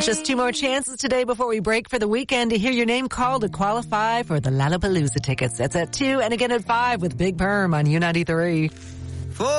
Just 2 more chances today before we break for the weekend to hear your name called to qualify for the Lollapalooza tickets. That's at 2 and again at 5 with Big Perm on U93.